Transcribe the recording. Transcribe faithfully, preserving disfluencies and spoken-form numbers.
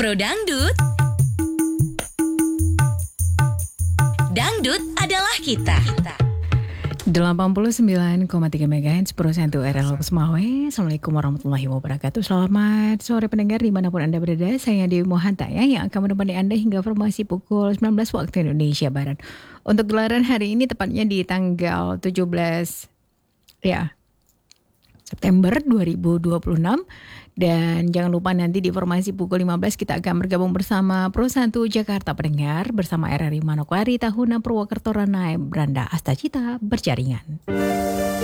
Pro Dangdut. Dangdut adalah kita. delapan puluh sembilan koma tiga megahertz Pro satu R L Semawe. Assalamualaikum warahmatullahi wabarakatuh. Selamat sore pendengar dimanapun Anda berada. Saya Dewi Mohanta ya, yang akan menemani Anda hingga formasi pukul sembilan belas waktu Indonesia Barat. Untuk gelaran hari ini tepatnya di tanggal tujuh belas ya September dua ribu dua puluh enam. Dan jangan lupa nanti di formasi pukul lima belas kita akan bergabung bersama Pro satu Jakarta pendengar bersama R R I Manokwari Tahuna Purwokerto Ranai Branda Astacita berjaringan.